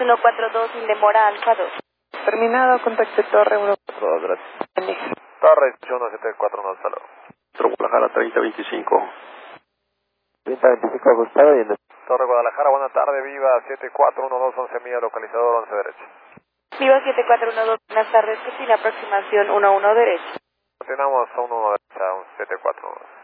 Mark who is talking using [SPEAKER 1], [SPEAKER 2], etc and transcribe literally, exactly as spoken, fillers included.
[SPEAKER 1] uno cuatro dos, sin demora, Alfa dos.
[SPEAKER 2] Terminado, contacte Torre uno cuatro dos, gracias.
[SPEAKER 3] Torre uno siete cuatro uno, hasta luego.
[SPEAKER 4] Guadalajara treinta veinticinco.
[SPEAKER 5] treinta veinticinco ajustado y en el...
[SPEAKER 3] Torre Guadalajara, buena tarde, Viva siete cuatro uno dos, once mía, localizador once derecha.
[SPEAKER 1] Viva siete cuatro uno dos, buenas tardes, que tiene aproximación uno uno derecha.
[SPEAKER 3] Continuamos a uno derecha, un siete cuatro uno.